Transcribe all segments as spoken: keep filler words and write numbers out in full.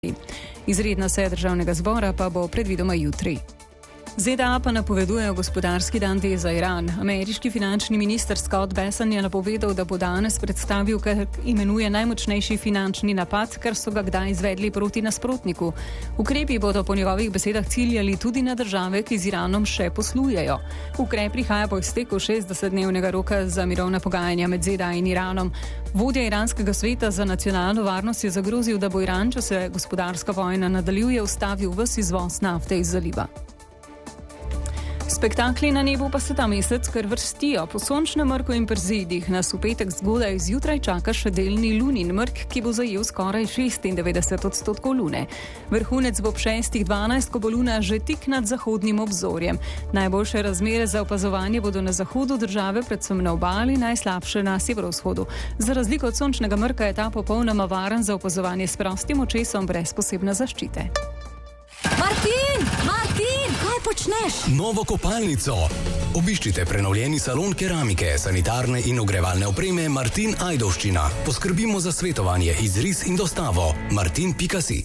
Izredna seja državnega zbora pa bo predvidoma jutri. ZDA pa napovedujejo gospodarski dan D za Iran. Ameriški finančni minister Scott Bessent je napovedal, da bo danes predstavil, kar imenuje najmočnejši finančni napad, kar so ga kdaj izvedli proti nasprotniku. Ukrepi bodo po njegovih besedah ciljali tudi na države, ki z Iranom še poslujejo. Ukrep prihaja po izteku šestdesetdnevnega roka za mirovna pogajanja med ZDA in Iranom. Vodja iranskega sveta za nacionalno varnost je zagrozil, da bo Iran, če se gospodarska vojna nadaljuje, ustavil ves izvoz nafte iz zaliva. Spektakli na nebu pa se ta mesec kar vrstijo. Po sončnem mrku in przidih nas v petek zgodaj zjutraj čaka še delni lunin mrk, ki bo zajel skoraj šestindevetdeset odstotkov lune. Vrhunec bo ob šestih dvanajst, ko bo luna že tik nad zahodnim obzorjem. Najboljše razmere za opazovanje bodo na zahodu države, predvsem na obali, najslabše na severovzhodu. Za razliko od sončnega mrka je ta popolnoma varen za opazovanje s prostim očesom brez posebne zaščite. Martin! Martin! Kaj počneš? Novo kopalnico. Obiščite prenovljeni salon keramike, sanitarne in ogrevalne opreme Martin Ajdovščina. Poskrbimo za svetovanje, izris in dostavo. martin pika si.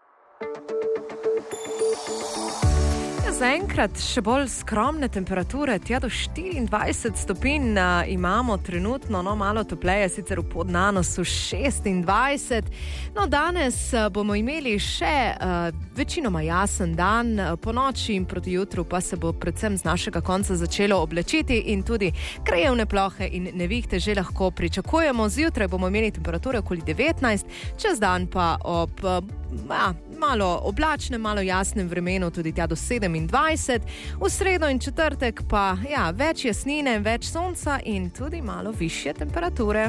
Zaenkrat še bolj skromne temperature, tja do štiriindvajset stopinj uh, imamo trenutno, no malo topleje, sicer v Podnanosu šestindvajset. No danes uh, bomo imeli še uh, večinoma jasen dan, uh, po noči in proti jutru pa se bo predvsem z našega konca začelo oblečiti in tudi krajevne plohe in nevihte že lahko pričakujemo. Zjutraj bomo imeli temperature okoli devetnajst, čez dan pa ob uh, ja, malo oblačnem, malo jasnem vremenu tudi tja do sedemindvajset. V sredo in četrtek pa ja, več jasnine, več sonca in tudi malo višje temperature.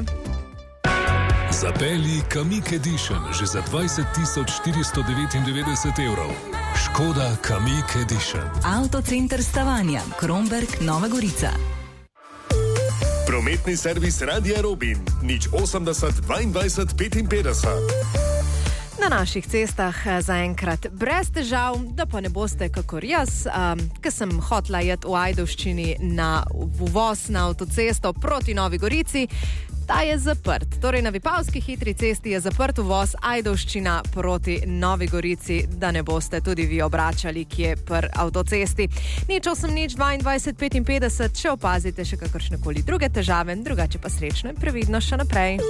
Zapelji Kamiq Edition že za dvajset tisoč štiristo devetindevetdeset evrov. Škoda Kamiq Edition. Avtocenter Stavanja, Kromberk, Nova Gorica. Prometni servis Radia Robin, nič osemdeset dvaindvajset petinpetdeset. Na naših cestah zaenkrat brez težav, da pa ne boste kakor jaz, um, ker sem hotla jet v Ajdovščini na uvoz na avtocesto proti Novi Gorici. Ta je zaprt. Torej na Vipavski hitri cesti je zaprt uvoz Ajdovščina proti Novi Gorici, da ne boste tudi vi obračali, kje pr avtocesti. Nič osem nič dvaindvajset petinpetdeset, če opazite še kakršnekoli druge težave, drugače pa srečno in previdno še naprej.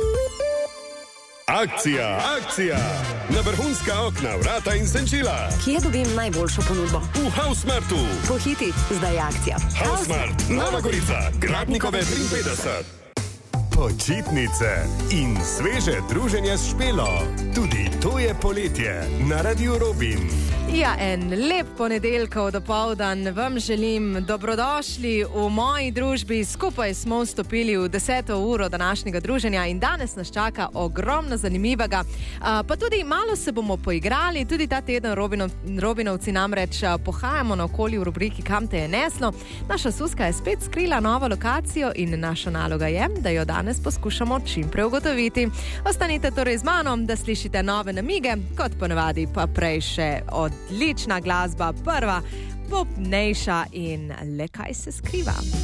Akcija, akcija! Na vrhunska okna, vrata in senčila. Kje dobim najboljšo ponudbo? V Hausmartu. Pohiti, zdaj je akcija. Hausmart, Nova Gorica, Gradnikove triinpetdeset. Počitnice in sveže druženje s Špelo. Tudi to je poletje na Radiu Robin. Ja, en lep ponedeljkov dopoldan vam želim. Dobrodošli v moji družbi. Skupaj smo vstopili v deseto uro današnjega druženja in danes nas čaka ogromno zanimivega. Uh, pa tudi malo se bomo poigrali. Tudi ta teden Robinov, Robinovci namreč pohajamo naokoli v rubriki Kam te je neslo. Naša Suska je spet skrila novo lokacijo in naša naloga je, da jo danes poskušamo čim prej ugotoviti. Ostanite torej z mano, da slišite nove namige, kot ponavadi pa prej še odlična glasba, prva, popnejša in le kaj se skriva.